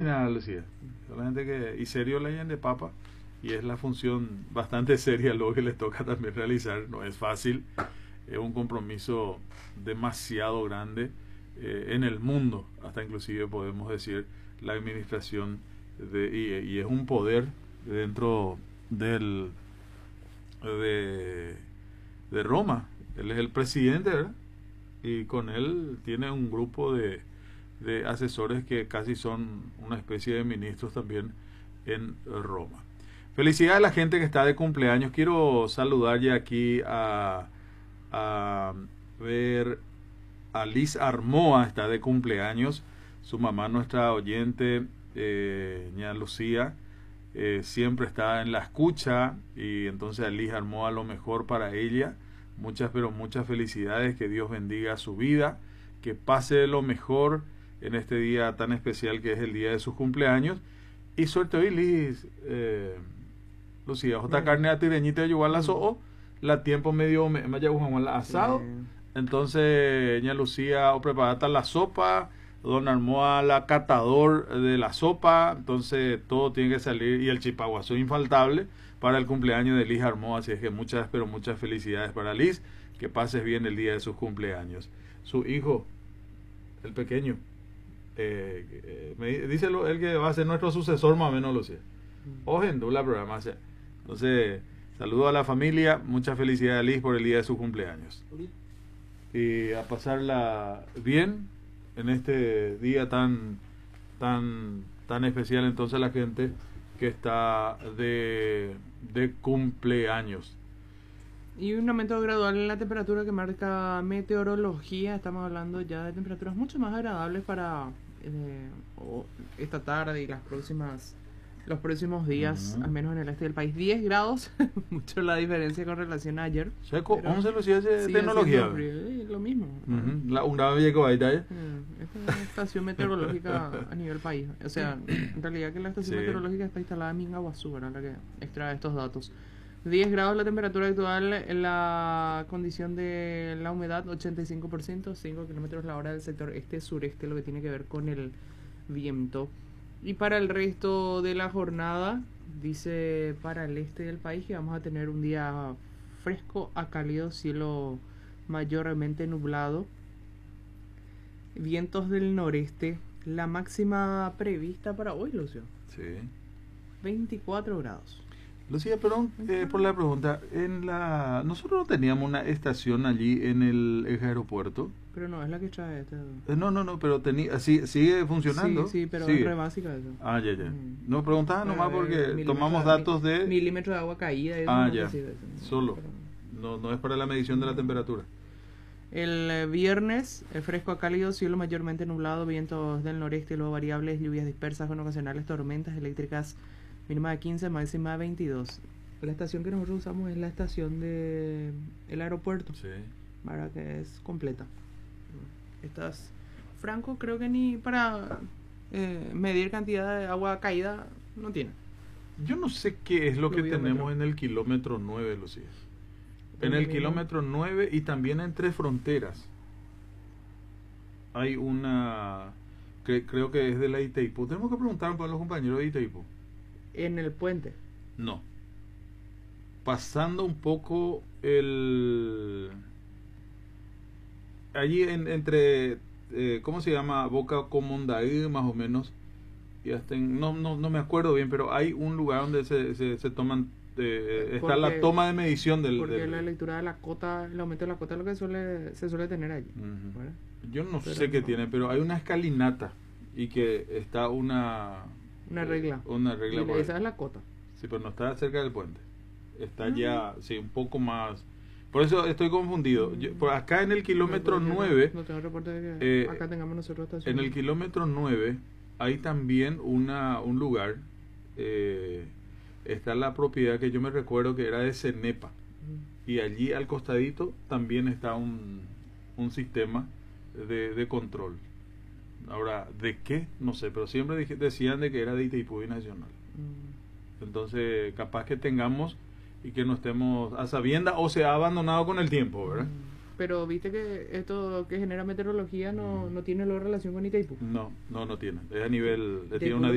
mira, Lucía. La gente que, y serio leyen de papa, y es la función bastante seria lo que les toca también realizar. No es fácil, es un compromiso demasiado grande en el mundo, hasta inclusive podemos decir la administración y es un poder dentro del de Roma. Él es el presidente, ¿verdad? Y con él tiene un grupo de asesores que casi son una especie de ministros también en Roma. Felicidades a la gente que está de cumpleaños. Quiero saludar ya aquí a ver a Liz Armoa, está de cumpleaños. Su mamá, nuestra oyente, ña Lucía, siempre está en la escucha, y entonces a Liz Armoa lo mejor para ella. Muchas, pero muchas felicidades, que Dios bendiga su vida, que pase lo mejor en este día tan especial que es el día de sus cumpleaños. Y suerte hoy, Liz, Lucía, esta carne a tireñita de la so'o, la tiempo medio me haya asado. Entonces, ña Lucía, o preparada la sopa, don Armoa la catador de la sopa, entonces todo tiene que salir, y el chipaguazú infaltable para el cumpleaños de Liz Armoa. Así es que muchas, pero muchas felicidades para Liz, que pases bien el día de sus cumpleaños. Su hijo, el pequeño, díselo, él que va a ser nuestro sucesor más o menos, Lucía. Ojen, la programa. Entonces, saludo a la familia, muchas felicidades a Liz por el día de sus cumpleaños. Y a pasarla bien en este día tan especial, entonces, la gente que está de cumpleaños. Y un aumento gradual en la temperatura que marca meteorología. Estamos hablando ya de temperaturas mucho más agradables para esta tarde y los próximos días, al menos en el este del país. 10 grados, mucho la diferencia con relación a ayer. Seco, 11 Lucía de tecnología. Lo mismo. Una llegó ahí, esta es una estación meteorológica a nivel país. O sea, en realidad que la estación meteorológica está instalada en Mingaguazú, ¿verdad? La que extrae estos datos. 10 grados la temperatura actual, en la condición de la humedad 85%, 5 kilómetros la hora del sector este-sureste, lo que tiene que ver con el viento. Y para el resto de la jornada, dice para el este del país que vamos a tener un día fresco a cálido, cielo mayormente nublado, vientos del noreste. La máxima prevista para hoy, Lucio, 24 grados. Lucía, perdón por la pregunta. Nosotros no teníamos una estación allí en el aeropuerto. Pero no, es la que trae este. No, pero sigue funcionando. Sí, pero es re básica eso. Ya. No, preguntaba nomás porque tomamos datos de milímetros de agua caída. Eso ya. Solo. No es para la medición de la temperatura. El viernes, fresco a cálido, cielo mayormente nublado, vientos del noreste, luego variables, lluvias dispersas con ocasionales tormentas eléctricas, mínima de 15, máxima de 22. La estación que nosotros usamos es la estación de el aeropuerto, para que es completa. Estás franco, creo que ni para medir cantidad de agua caída no tiene. Yo no sé qué es lo que tenemos en el kilómetro 9, Lucía. En el kilómetro 9 y también en Tres Fronteras hay una que creo que es de la Itaipú. Tenemos que preguntar para los compañeros de Itaipú. ¿En el puente? No. Pasando un poco allí entre ¿cómo se llama? Boca Comondaí, más o menos. Y hasta no me acuerdo bien, pero hay un lugar donde se toman está la toma de medición porque la lectura de la cota, el aumento de la cota es lo que se suele tener allí. Yo no sé qué tiene, pero hay una escalinata y que está una regla esa es la cota. Sí, pero no está cerca del puente, está ya un poco más, por eso estoy confundido. Por acá en el kilómetro 9 no tengo reporte de que acá tengamos nosotros estación. En el kilómetro 9 hay también un lugar, está la propiedad que yo me recuerdo que era de Cenepa, y allí al costadito también está un sistema de control. Ahora, ¿de qué? No sé, pero siempre decían de que era de Itaipú Nacional. Entonces, capaz que tengamos y que no estemos a sabiendas o se ha abandonado con el tiempo, ¿verdad? Pero viste que esto que genera meteorología no tiene relación con Itaipú. No tiene. Es a nivel, tiene una